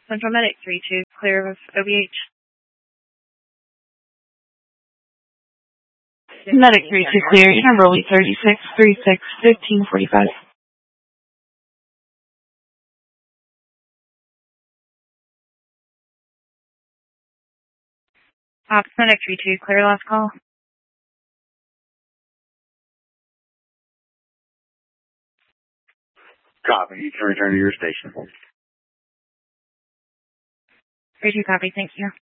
Central Medic 3-2, clear of OBH. Medic 3-2 clear, your number will be 36361545. Ops Medic 3-2, clear last call. Copy. You can return to your station. 3-2 copy, thank you.